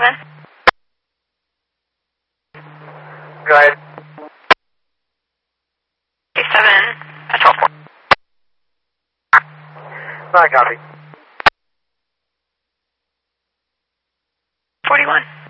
7. Go ahead. 7 at 12. I copy. 41.